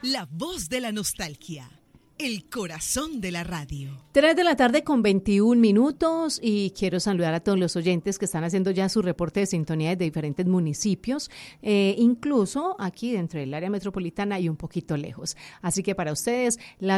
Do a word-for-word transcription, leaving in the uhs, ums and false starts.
La voz de la nostalgia. El corazón de la radio. Tres de la tarde con veintiún minutos y quiero saludar a todos los oyentes que están haciendo ya su reporte de sintonía de diferentes municipios, eh, incluso aquí dentro del área metropolitana y un poquito lejos. Así que para ustedes, la